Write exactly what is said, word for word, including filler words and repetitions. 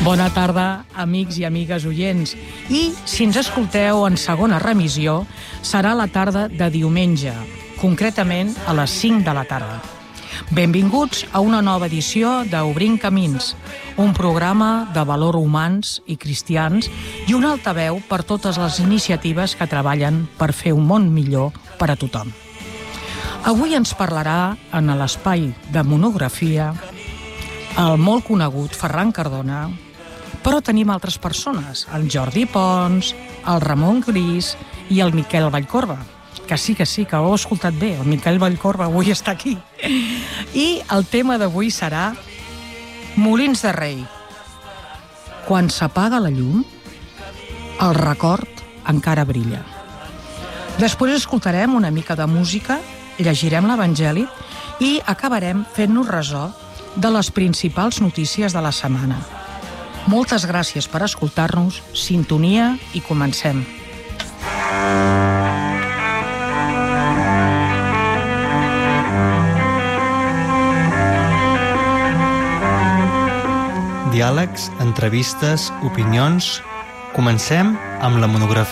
Bona tarda, amics i amigues oients. I, si ens escolteu en segona remissió, serà la tarda de diumenge, concretament a les cinc de la tarda. Benvinguts a una nova edició d'Obrint Camins, un programa de valors humans i cristians i un altaveu per totes les iniciatives que treballen per fer un món millor per a tothom. Avui ens parlarà, en l'espai de monografia, el molt conegut Ferran Cardona, però tenim altres persones, el Jordi Pons, el Ramon Gris i el Miquel Vallcorba, que sí, que sí, que ho heu escoltat bé, el Miquel Vallcorba avui està aquí. I el tema d'avui serà Molins de Rei. Quan s'apaga la llum, el record encara brilla. Després escoltarem una mica de música, llegirem l'Evangeli i acabarem fent-nos ressò de les principals notícies de la setmana. Moltes gràcies per escoltar-nos, sintonia i comencem. Diàlegs, entrevistes, opinions... Comencem amb la monografia